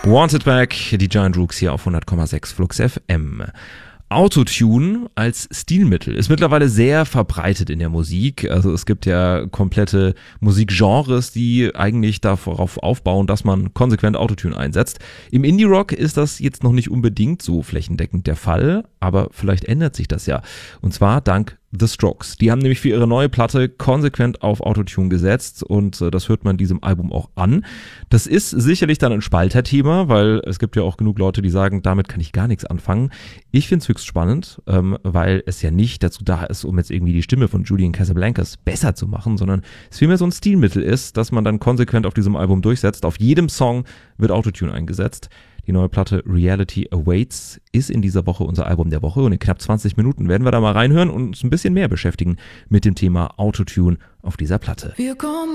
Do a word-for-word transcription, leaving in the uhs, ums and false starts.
Wanted Back, die Giant Rooks hier auf hundert Komma sechs Flux F M. Autotune als Stilmittel ist mittlerweile sehr verbreitet in der Musik. Also es gibt ja komplette Musikgenres, die eigentlich darauf aufbauen, dass man konsequent Autotune einsetzt. Im Indie-Rock ist das jetzt noch nicht unbedingt so flächendeckend der Fall, aber vielleicht ändert sich das ja. Und zwar dank The Strokes. Die haben nämlich für ihre neue Platte konsequent auf Autotune gesetzt und äh, das hört man diesem Album auch an. Das ist sicherlich dann ein Spalterthema, weil es gibt ja auch genug Leute, die sagen, damit kann ich gar nichts anfangen. Ich finde es höchst spannend, ähm, weil es ja nicht dazu da ist, um jetzt irgendwie die Stimme von Julian Casablancas besser zu machen, sondern es vielmehr so ein Stilmittel ist, dass man dann konsequent auf diesem Album durchsetzt. Auf jedem Song wird Autotune eingesetzt. Die neue Platte Reality Awaits ist in dieser Woche unser Album der Woche und in knapp zwanzig Minuten werden wir da mal reinhören und uns ein bisschen mehr beschäftigen mit dem Thema Autotune auf dieser Platte. Wir kommen